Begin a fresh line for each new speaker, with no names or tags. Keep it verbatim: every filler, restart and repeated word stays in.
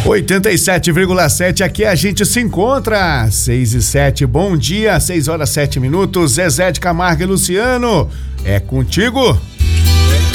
oitenta e sete vírgula sete, aqui a gente se encontra. seis e sete, bom dia, seis horas sete minutos. Zezé de Camargo e Luciano, é contigo.